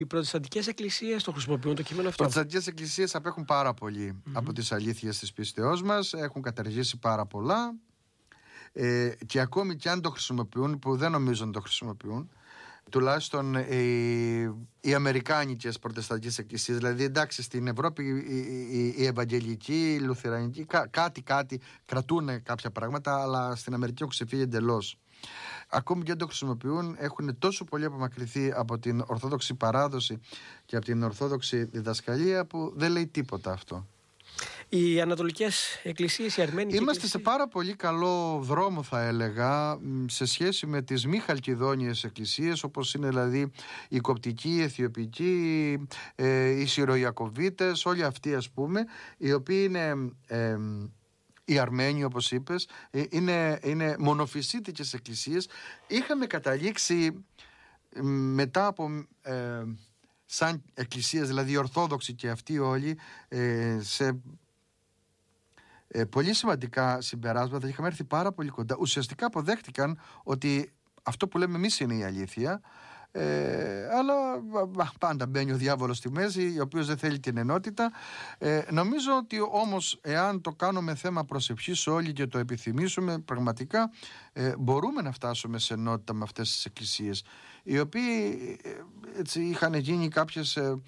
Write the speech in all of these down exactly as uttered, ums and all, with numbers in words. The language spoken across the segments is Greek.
προτεσταντικές εκκλησίες το χρησιμοποιούν το κείμενο αυτό? Οι προτεσταντικές εκκλησίες απέχουν πάρα πολύ mm-hmm. από τις αλήθειες της πίστεώς μας, έχουν καταργήσει πάρα πολλά ε, και ακόμη και αν το χρησιμοποιούν, που δεν νομίζω να το χρησιμοποιούν, τουλάχιστον οι, οι αμερικάνικες προτεσταντικές εκκλησίες, δηλαδή εντάξει στην Ευρώπη η, η, η Ευαγγελική, η Λουθερανική κά, κάτι κάτι κρατούν κάποια πράγματα, αλλά στην Αμερική έχουν ξεφύγει εντελώς. Ακόμη και αν το χρησιμοποιούν, έχουν τόσο πολύ απομακρυνθεί από την ορθόδοξη παράδοση και από την ορθόδοξη διδασκαλία που δεν λέει τίποτα αυτό. Οι ανατολικές εκκλησίες, οι αρμένικες Είμαστε εκκλησίες... σε πάρα πολύ καλό δρόμο, θα έλεγα, σε σχέση με τις μη χαλκιδόνιες εκκλησίες, όπως είναι δηλαδή η Κοπτική, η Αιθιοπική, ε, οι Συροιακοβίτες, όλοι αυτοί ας πούμε, οι οποίοι είναι... Ε, οι Αρμένοι, όπως είπες, είναι, είναι μονοφυσίτικες εκκλησίες. Είχαμε καταλήξει μετά από ε, σαν εκκλησίες, δηλαδή οι Ορθόδοξοι και αυτοί όλοι, ε, σε ε, πολύ σημαντικά συμπεράσματα. Είχαμε έρθει πάρα πολύ κοντά. Ουσιαστικά αποδέχτηκαν ότι αυτό που λέμε εμείς είναι η αλήθεια, ε, αλλά πάντα μπαίνει ο διάβολος στη μέση, ο οποίος δεν θέλει την ενότητα. ε, νομίζω ότι όμως εάν το κάνουμε θέμα προσευχής όλοι και το επιθυμήσουμε πραγματικά, ε, μπορούμε να φτάσουμε σε ενότητα με αυτές τις εκκλησίες, οι οποίοι ε, έτσι, είχαν γίνει κάποιες ε,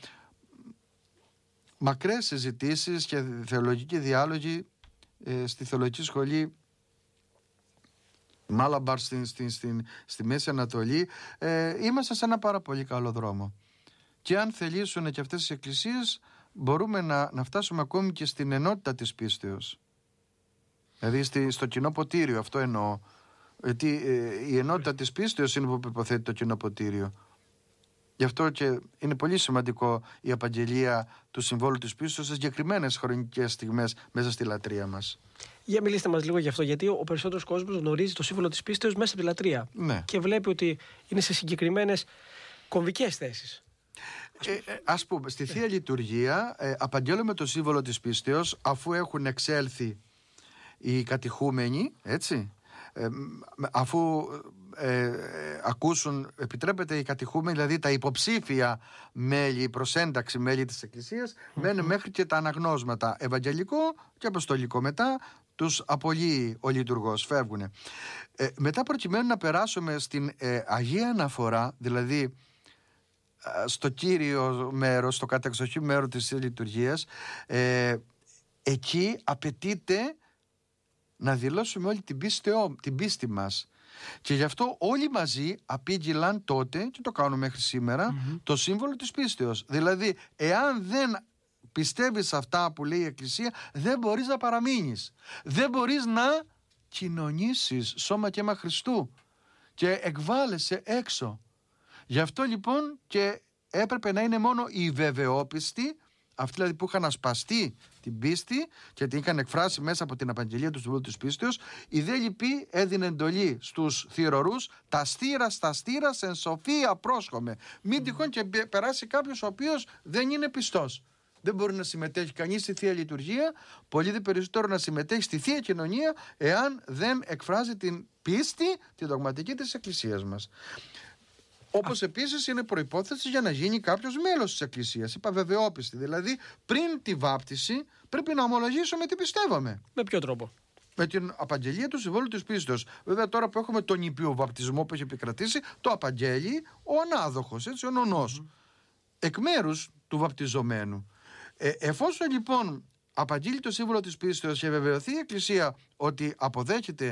μακρές συζητήσεις και θεολογικοί διάλογοι ε, στη θεολογική σχολή Μάλαμπαρ στην, στην, στην, στη Μέση Ανατολή. ε, Είμαστε σε ένα πάρα πολύ καλό δρόμο. Και αν θελήσουν και αυτές οι εκκλησίες, μπορούμε να, να φτάσουμε ακόμη και στην ενότητα της πίστεως. Δηλαδή στη, στο κοινό ποτήριο, αυτό εννοώ. Γιατί ε, η ενότητα της πίστεως είναι που υποθέτει το κοινό ποτήριο. Γι' αυτό και είναι πολύ σημαντικό η απαγγελία του συμβόλου της πίστεως σε συγκεκριμένες χρονικές στιγμές μέσα στη λατρεία μας. Για μιλήστε μας λίγο γι' αυτό, γιατί ο περισσότερος κόσμος γνωρίζει το σύμβολο της πίστεως μέσα από τη λατρεία. Ναι. Και βλέπει ότι είναι σε συγκεκριμένες κομβικές θέσεις. Ε, ε, ας πούμε, στη Θεία Λειτουργία ε, απαγγέλουμε το σύμβολο της πίστεως αφού έχουν εξέλθει οι κατηχούμενοι, έτσι. Ε, αφού ε, ε, ακούσουν, επιτρέπεται οι κατηχούμενοι, δηλαδή τα υποψήφια μέλη, προς ένταξη μέλη της Εκκλησίας, mm-hmm. μένουν μέχρι και τα αναγνώσματα ευαγγελικό και αποστολικό. Μετά τους απολύει ο λειτουργός, φεύγουν. Ε, μετά προκειμένου να περάσουμε στην ε, Αγία Αναφορά, δηλαδή στο κύριο μέρος, στο κατεξοχή μέρο της λειτουργίας, ε, εκεί απαιτείται να δηλώσουμε όλη την πίστη, την πίστη μας. Και γι' αυτό όλοι μαζί απήγγειλαν τότε, και το κάνουμε μέχρι σήμερα, mm-hmm. το σύμβολο της πίστεως. Δηλαδή, εάν δεν πιστεύεις αυτά που λέει η Εκκλησία, δεν μπορείς να παραμείνεις. Δεν μπορείς να κοινωνήσεις σώμα και αίμα Χριστού και εκβάλλεσαι έξω. Γι' αυτό λοιπόν και έπρεπε να είναι μόνο οι βεβαιόπιστοι, αυτοί δηλαδή που είχαν ασπαστεί την πίστη και την είχαν εκφράσει μέσα από την απαγγελία του συμβόλου της πίστεως. Η δε λυπή έδινε εντολή στους θυρωρούς, τα στήρα στα στήρα εν σοφία πρόσχομαι. Μην τυχόν και περάσει κάποιος ο οποίος δεν είναι πιστός. Δεν μπορεί να συμμετέχει κανείς στη Θεία Λειτουργία, πολύ δε περισσότερο να συμμετέχει στη Θεία Κοινωνία, εάν δεν εκφράζει την πίστη, τη δογματική της Εκκλησίας μας. Όπως επίσης είναι προϋπόθεση για να γίνει κάποιος μέλος της Εκκλησίας. Είπα βεβαιόπιστη. Δηλαδή πριν τη βάπτιση πρέπει να ομολογήσουμε τι πιστεύαμε. Με ποιο τρόπο? Με την απαγγελία του συμβόλου της πίστεως. Βέβαια τώρα που έχουμε τον ήπιο βαπτισμό που έχει επικρατήσει, το απαγγέλει ο ανάδοχος, έτσι, ο νονός. Mm-hmm. Εκ μέρους του βαπτιζομένου. Ε, εφόσον λοιπόν απαγγείλει το σύμβολο της πίστεως και βεβαιωθεί η Εκκλησία ότι αποδέχεται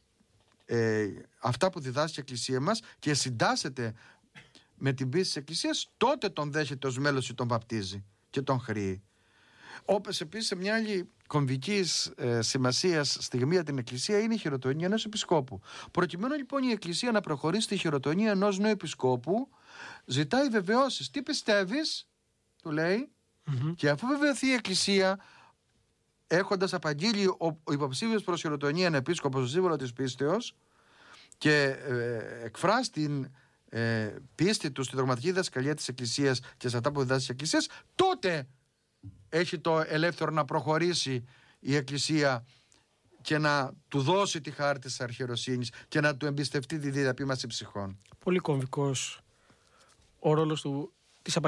Ε, αυτά που διδάσκει η Εκκλησία μας και συντάσσεται με την πίστη της Εκκλησίας, τότε τον δέχεται ως μέλος και τον βαπτίζει και τον χρήει. Όπως επίσης σε μια άλλη κομβικής ε, σημασίας στιγμή για την Εκκλησία είναι η χειροτονία ενός επισκόπου. Προκειμένου λοιπόν η Εκκλησία να προχωρήσει στη χειροτονία ενός νέου επισκόπου, ζητάει βεβαιώσεις. Τι πιστεύεις, του λέει, mm-hmm. και αφού βεβαιωθεί η Εκκλησία, έχοντας απαγγείλει ο, ο υποψήφιος προς χειροτονία ένα επίσκοπο στο σύμβολο της πίστεως και ε, εκφράσει την ε, πίστη του στη δογματική διδασκαλία της Εκκλησίας και σε αυτά που διδάσκει η Εκκλησία, τότε έχει το ελεύθερο να προχωρήσει η Εκκλησία και να του δώσει τη χάρη της αρχιεροσύνης και να του εμπιστευτεί τη διαπίμαση ψυχών. Πολύ κομβικός ο ρόλος του